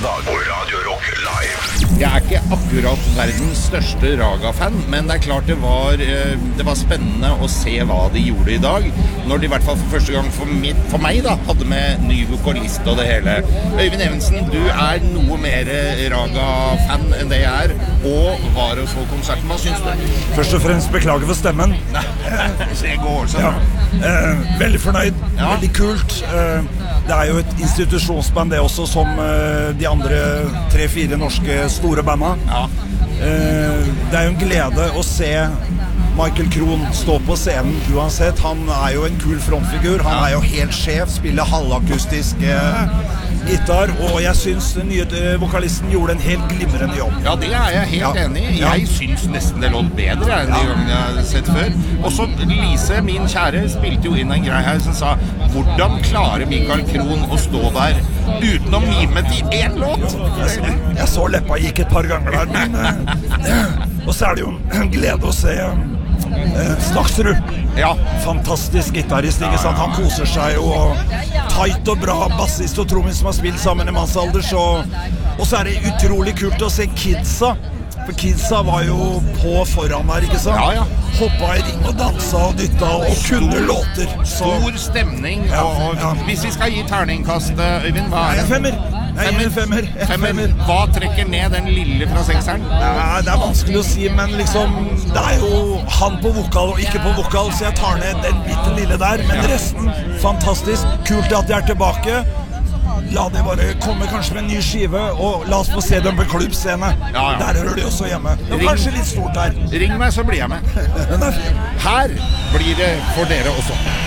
fredag på Radio Rock Live. Jeg ikke akkurat verdens største Raga-fan, men det klart det var spennende å se hva de gjorde i dag, når de i hvert fall for første gang for meg da, hadde med ny vokalist og det hele. Øyvind Evensen, du noe mer Raga-fan enn det jeg og var og så konserten. Hva synes du? Først og fremst beklager for stemmen. Det går sånn. Ja. Veldig fornøyd, veldig kult. Det jo et institusjonsband det også, som de andre 3-4 norske store banda. Ja. Det jo en glede å se Michael Krohn stå på scenen uansett. Han jo en kul frontfigur. Han jo helt sjef, spiller halvakustisk gitar, og jeg synes den nye vokalisten gjorde en helt glimrende jobb. Ja, det jeg helt enig i. Jeg synes nesten det låt bedre enn de gangene jeg har sett før. Og så Lise, min kjære, spilte jo inn en greie her som sa, hvordan klarer Michael Krohn å stå der uten å mime til én låt? Jeg så leppa gikk et par ganger der, men og så det jo en glede å se Snaksrud. Ja. Fantastisk gitarist, ikke sant? Han koser seg jo, og tight og bra bassist og trommis som har spilt sammen i mannsalder, og så det utrolig kult å se Kidsa, for Kidsa var jo på foran der, ikke sant? Ja. Hoppa i ring og dansa og dytta og kunne låter. Stor stemning, og hvis vi skal gi terningkast, Øyvind, hva det? Femmer. Femmer. Hva trekker ned den lille fra sekseren? Det vanskelig å si, men liksom det jo han på vokal og ikke på vokal, så jeg tar ned den bitte lille der, men resten fantastisk. Kult at de tilbake. La det bare komme kanskje med en ny skive, og la oss få se dem på klubbscene. Der hører de også hjemme. Det kanskje litt stort her. Ring meg, så blir jeg med. Her blir det for dere også.